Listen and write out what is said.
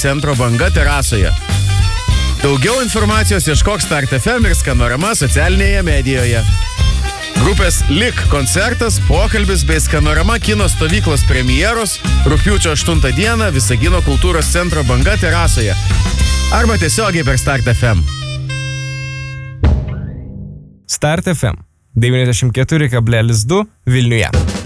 centro banga terasoje. Daugiau informacijos ieškok Start FM ir Skanorama socialinėje medijoje. Grupės Lik koncertas, pokalbis bei Skanorama kino stovyklos premjeros rugpjūčio 8 dieną Visagino kultūros centro banga terasoje. Arba tiesiogiai per Start FM. Start FM 94,2 Vilniuje.